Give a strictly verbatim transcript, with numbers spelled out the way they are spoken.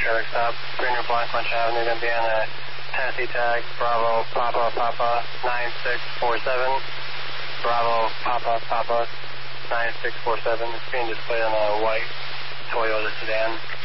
traffic stop, three hundred Black Bunch Avenue, going to be on a Tennessee tag, Bravo Papa Papa nine six four seven, Bravo Papa Papa nine six four seven. It's being displayed on a white Toyota sedan.